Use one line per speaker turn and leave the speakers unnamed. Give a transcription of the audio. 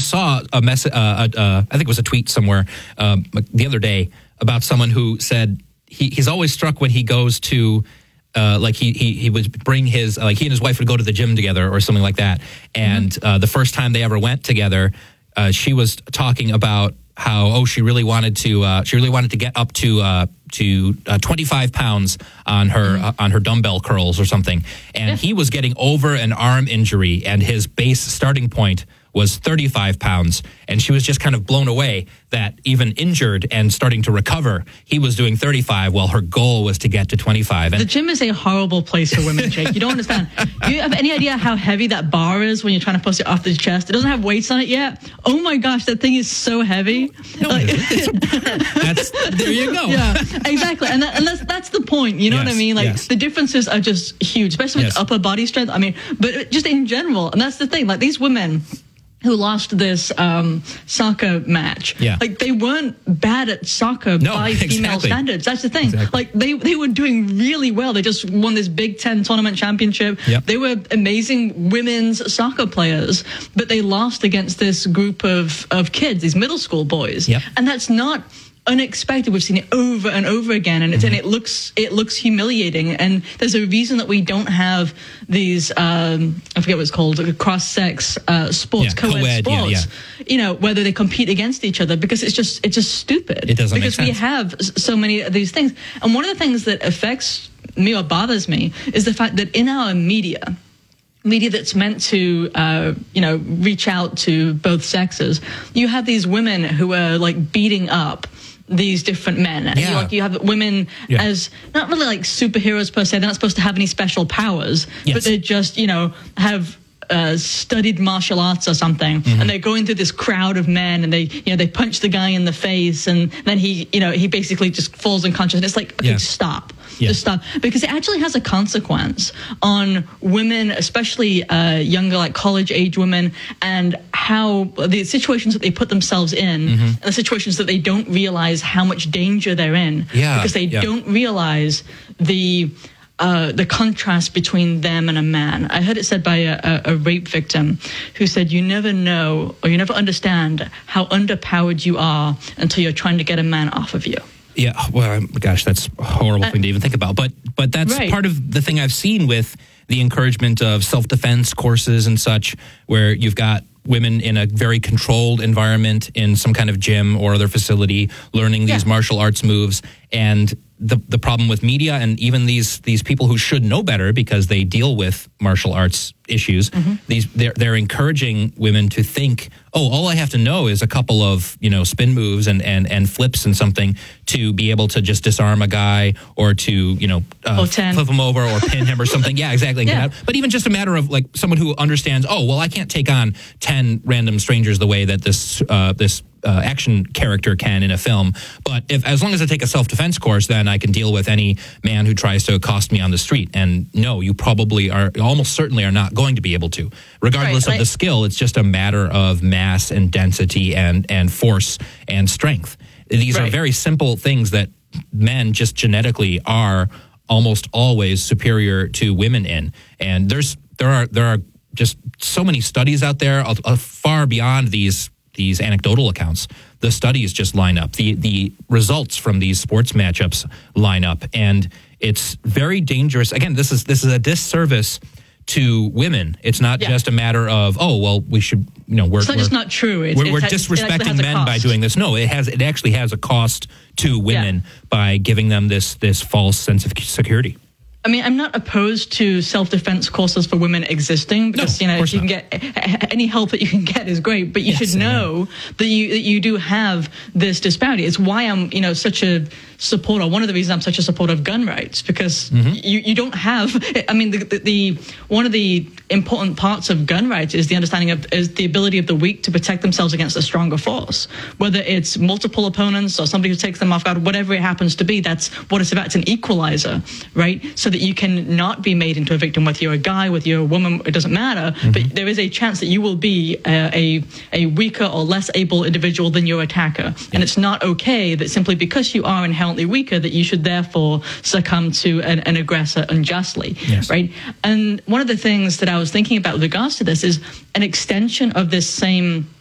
saw a message. I think it was a tweet somewhere the other day about someone who said he's always struck when he goes to. He would bring his he and his wife would go to the gym together or something like that. And the first time they ever went together, she was talking about how she really wanted to get up to 25 pounds on her dumbbell curls or something. And he was getting over an arm injury, and his base starting point was 35 pounds. And she was just kind of blown away that even injured and starting to recover, he was doing 35 while her goal was to get to 25. And
the gym is a horrible place for women, Jake. You don't understand. Do you have any idea how heavy that bar is when you're trying to push it off the chest? It doesn't have weights on it yet. Oh my gosh, that thing is so heavy.
No, there you go.
Yeah, exactly. And that's the point. You know what I mean? Like the differences are just huge, especially with upper body strength. I mean, but just in general. And that's the thing. Like these women who lost this soccer match.
Yeah.
Like they weren't bad at soccer by female standards. That's the thing.
Exactly.
Like they were doing really well. They just won this Big Ten tournament championship.
Yep.
They were amazing women's soccer players, but they lost against this group of kids, these middle school boys.
Yep.
And that's not unexpected. We've seen it over and over again, and it looks humiliating. And there's a reason that we don't have these I forget what it's called, cross-sex sports, co-ed sports.
Yeah.
You know, whether they compete against each other, because it's just stupid.
It doesn't make
because
sense.
we have so many of these things. And one of the things that affects me or bothers me is the fact that in our media that's meant to, reach out to both sexes, you have these women who are like beating up these different men. And you have women as not really like superheroes per se. They're not supposed to have any special powers, but they just, have studied martial arts or something, and they're going through this crowd of men, and they punch the guy in the face, and then he basically just falls unconscious. And it's like, okay, stop.
Yeah.
Just stop. Because it actually has a consequence on women, especially younger, like college-age women, and how the situations that they put themselves in, and the situations that they don't realize how much danger they're in, because they don't realize the contrast between them and a man. I heard it said by a rape victim who said, you never know or you never understand how underpowered you are until you're trying to get a man off of you.
Yeah, well, gosh, that's a horrible thing to even think about. But that's part of the thing I've seen with the encouragement of self-defense courses and such, where you've got women in a very controlled environment in some kind of gym or other facility learning these martial arts moves. And the problem with media and even these people who should know better because they deal with martial arts issues, they're encouraging women to think, all I have to know is a couple of spin moves and flips and something to be able to just disarm a guy or to flip him over or pin him or something. Yeah, exactly. Yeah. But even just a matter of like someone who understands, I can't take on 10 random strangers the way that this action character can in a film. But as long as I take a self-defense course, then I can deal with any man who tries to accost me on the street. And no, you probably almost certainly are not going to be able to. Regardless of the skill, it's just a matter of mass and density and force and strength. These are very simple things that men just genetically are almost always superior to women in. And there are just so many studies out there far beyond these anecdotal accounts. The studies just line up. The results from these sports matchups line up, and it's very dangerous. Again, this is a disservice to women. It's not just a matter of we should
it's not just not true.
We're disrespecting men by doing this. No, it actually has a cost to women by giving them this false sense of security.
I mean, I'm not opposed to self-defense courses for women existing because, if you can get any help that you can get is great, but you should know that you do have this disparity. It's why I'm, such a supporter. One of the reasons I'm such a supporter of gun rights, because you don't have, I mean, the one of the important parts of gun rights is the understanding of is the ability of the weak to protect themselves against a stronger force, whether it's multiple opponents or somebody who takes them off guard, whatever it happens to be. That's what it's about. It's an equalizer, right? So that you can not be made into a victim, whether you're a guy, whether you're a woman, it doesn't matter. But there is a chance that you will be a weaker or less able individual than your attacker. And it's not okay that simply because you are inherently weaker that you should therefore succumb to an aggressor unjustly, right? And one of the things that I was thinking about with regards to this is an extension of this same